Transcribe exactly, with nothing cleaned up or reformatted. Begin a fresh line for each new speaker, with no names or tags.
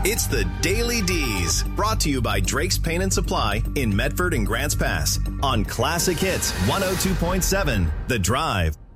It's the Daily D's, brought to you by Drake's Paint and Supply in Medford and Grants Pass on Classic Hits one oh two point seven The Drive.